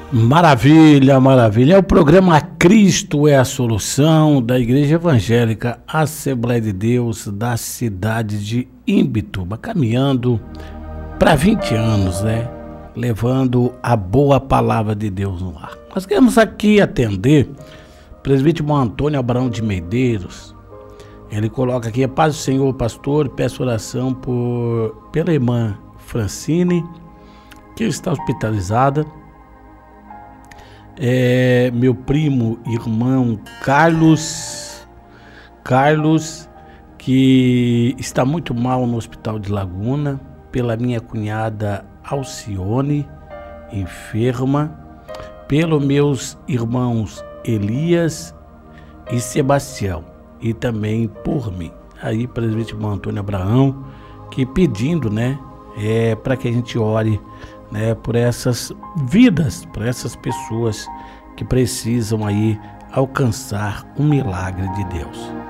Maravilha, maravilha. É o programa Cristo é a Solução da Igreja Evangélica Assembleia de Deus da cidade de Imbituba, caminhando para 20 anos, né? Levando a boa palavra de Deus no ar. Nós queremos aqui atender o presbítero Antônio Abraão de Medeiros. Ele coloca aqui: a paz do Senhor, pastor, peço oração pela irmã Francine, que está hospitalizada. Meu primo, irmão Carlos, que está muito mal no hospital de Laguna, pela minha cunhada Alcione, enferma, pelos meus irmãos Elias e Sebastião, e também por mim. Aí, presbítero Antônio Abraão, que pedindo, né, para que a gente ore, né, por essas vidas, por essas pessoas que precisam aí alcançar um milagre de Deus.